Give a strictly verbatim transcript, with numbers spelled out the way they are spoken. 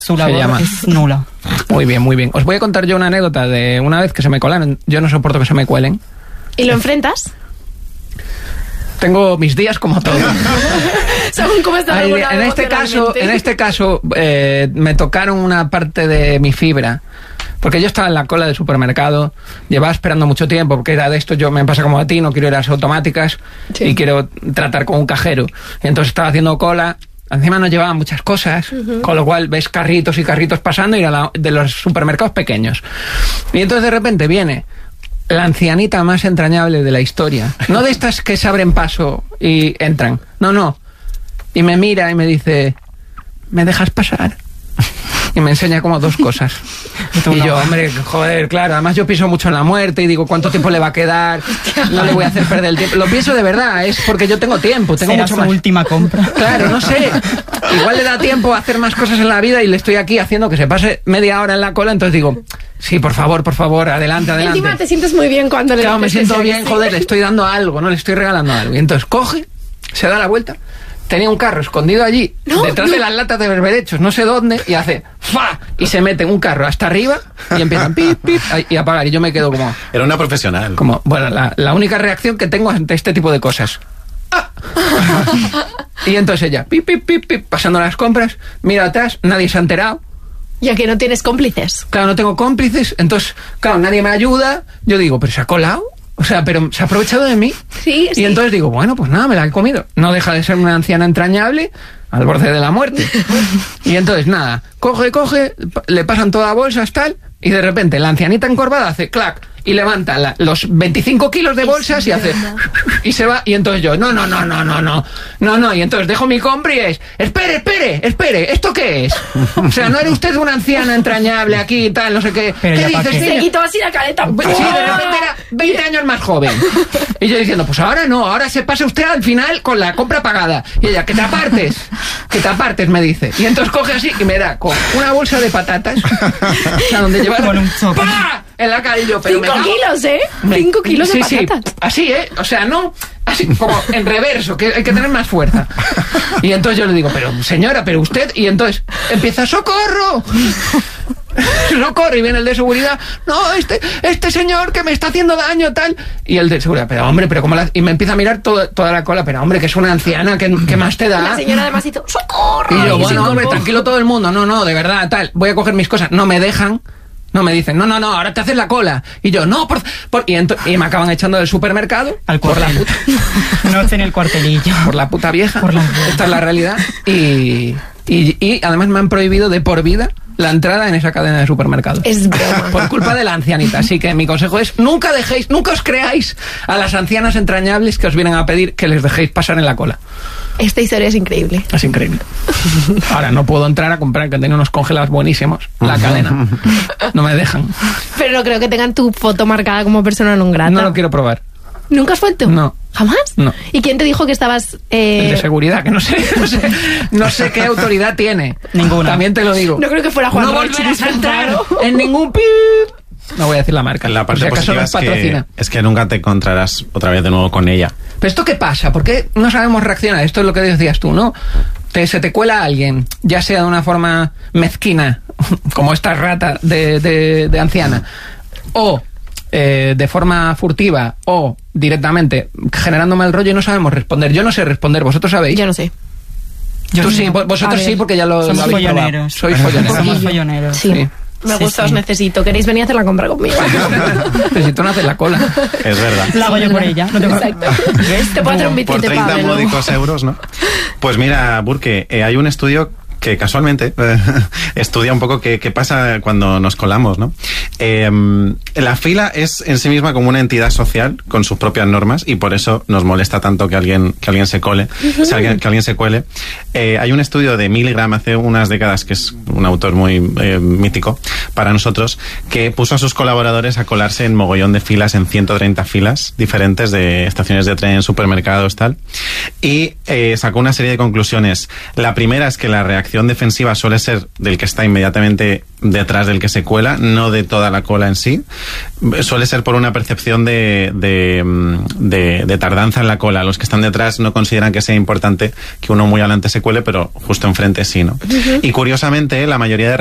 Su labor es nula. Muy bien, muy bien. Os voy a contar yo una anécdota de una vez que se me colaron. Yo no soporto que se me cuelen. ¿Y lo enfrentas? Tengo mis días como todos. Según cómo está Ay, en este caso, en este caso eh, me tocaron una parte de mi fibra. Porque yo estaba en la cola del supermercado, llevaba esperando mucho tiempo, porque era de esto, yo me pasa como a ti, no quiero ir a las automáticas, sí, y quiero tratar con un cajero. Y entonces estaba haciendo cola, encima no llevaba muchas cosas, uh-huh. con lo cual ves carritos y carritos pasando y era la, de los supermercados pequeños. Y entonces de repente viene la ancianita más entrañable de la historia. No de estas que se abren paso y entran, no, no. Y me mira y me dice, ¿me dejas pasar? Y me enseña como dos cosas. Y yo, hombre, joder, claro, además yo pienso mucho en la muerte y digo, ¿cuánto tiempo le va a quedar? No le voy a hacer perder el tiempo. Lo pienso de verdad, es porque yo tengo tiempo, tengo ¿Será mucho su más. última compra? Claro, no sé. Igual le da tiempo a hacer más cosas en la vida y le estoy aquí haciendo que se pase media hora en la cola, entonces digo, sí, por favor, por favor, adelante, adelante. Encima te sientes muy bien cuando le Claro, me siento ese, bien, sí. joder, le estoy dando algo, ¿no? Le estoy regalando algo. Y entonces coge, se da la vuelta. Tenía un carro escondido allí, no, detrás no. de las latas de berberechos, no sé dónde, y hace ¡fa! Y se mete en un carro hasta arriba y empiezan pip, pip, y a apagar. Y yo me quedo como... Era una profesional. Como, bueno, la, la única reacción que tengo ante este tipo de cosas. ¡Ah! Y entonces ella, pip, pip, pip, pip, pasando las compras, mira atrás, nadie se ha enterado. Ya que no tienes cómplices. Claro, no tengo cómplices, entonces, claro, nadie me ayuda. Yo digo, ¿pero se ha colado? O sea, pero se ha aprovechado de mí. Sí, y sí. entonces digo, bueno, pues nada, me la he comido. No deja de ser una anciana entrañable al borde de la muerte. Y entonces, nada, coge, coge, le pasan toda bolsas, tal, y de repente la ancianita encorvada hace clac y levanta la, los veinticinco kilos de bolsas y hace... Y se va, y entonces yo, no, no, no, no, no, no, no, no, y entonces dejo mi compra y es, espere, espere, espere, ¿esto qué es? O sea, ¿no era usted una anciana entrañable aquí y tal, no sé qué? Pero ¿Qué dices? Se quitó así la caleta. Sí, de repente era veinte años más joven. Y yo diciendo, pues ahora no, ahora se pasa usted al final con la compra pagada. Y ella, que te apartes, que te apartes, me dice. Y entonces coge así y me da con una bolsa de patatas, o sea, donde llevar... Con un choque. ¡Pah! En la cara y yo, pero Cinco me kilos, ¿eh? me... Cinco kilos sí, de patatas. Sí, así, ¿eh? O sea, no... Así, como en reverso, que hay que tener más fuerza. Y entonces yo le digo, pero señora, pero usted... Y entonces empieza, ¡socorro! ¡Socorro! Y viene el de seguridad, no, este este señor que me está haciendo daño, tal. Y el de seguridad, pero hombre, pero cómo la... Y me empieza a mirar todo, toda la cola, pero hombre, que es una anciana, ¿qué, qué más te da? La señora además hizo, ¡socorro! Y yo, y bueno, hombre, tranquilo todo el mundo, no, no, de verdad, tal, voy a coger mis cosas, no me dejan. No, me dicen, no, no, no, ahora te haces la cola. Y yo, no, por... por... Y, ento... y me acaban echando del supermercado. Al por la cuartel. puta... No en el cuartelillo. Por la puta vieja. Por la... Esta es la realidad. Y, y, y además me han prohibido de por vida la entrada en esa cadena de supermercados. Es broma. Por culpa de la ancianita. Así que mi consejo es, nunca dejéis, nunca os creáis a las ancianas entrañables que os vienen a pedir que les dejéis pasar en la cola. Esta historia es increíble. Es increíble. Ahora no puedo entrar a comprar, que tengo unos congelados buenísimos. La cadena. No me dejan. Pero no creo que tengan tu foto marcada como persona non grata. No lo quiero probar. ¿Nunca has vuelto? No. ¿Jamás? No. ¿Y quién te dijo que estabas...? Eh... El de seguridad, que no sé, no sé, no sé qué autoridad tiene. Ninguna. También te lo digo. No creo que fuera Juan No Roche, volverás a entrar claro. en ningún pip. No voy a decir la marca. La parte por si acaso positiva nos es que, patrocina. es que nunca te encontrarás otra vez de nuevo con ella. ¿Pero esto qué pasa? ¿Por qué no sabemos reaccionar? Esto es lo que decías tú, ¿no? Te, se te cuela a alguien, ya sea de una forma mezquina, como esta rata de, de, de anciana, o eh, de forma furtiva, o directamente generándome el rollo y no sabemos responder. Yo no sé responder, ¿vosotros sabéis? Yo no sé. Yo Tú no. sí, vosotros sí, porque ya lo, Somos lo habéis probado. folloneros. Sois folloneros. Somos folloneros. Sí. Sí. Me Sí, gusta, sí. os necesito. ¿Queréis venir a hacer la compra conmigo? Necesito no hacer la cola. Es verdad. La hago yo por ella. No te Exacto. Te puedo hacer un Por bitrete, treinta Pablo. módicos euros, ¿no? Pues mira, Burke, eh, hay un estudio que casualmente eh, estudia un poco qué, qué pasa cuando nos colamos, ¿no? Eh, la fila es en sí misma como una entidad social con sus propias normas y por eso nos molesta tanto que alguien que alguien se cole, uh-huh. si alguien, que alguien se cuele. Eh, hay un estudio de Milgram hace unas décadas que es un autor muy eh, mítico para nosotros, que puso a sus colaboradores a colarse en mogollón de filas, en ciento treinta filas diferentes de estaciones de tren, supermercados, tal, y eh, sacó una serie de conclusiones. La primera es que la reacción defensiva suele ser del que está inmediatamente detrás del que se cuela, no de toda la cola en sí. Suele ser por una percepción de, de, de, de tardanza en la cola. Los que están detrás no consideran que sea importante que uno muy adelante se cuele, pero justo enfrente sí, ¿no? Uh-huh. Y curiosamente, la mayoría de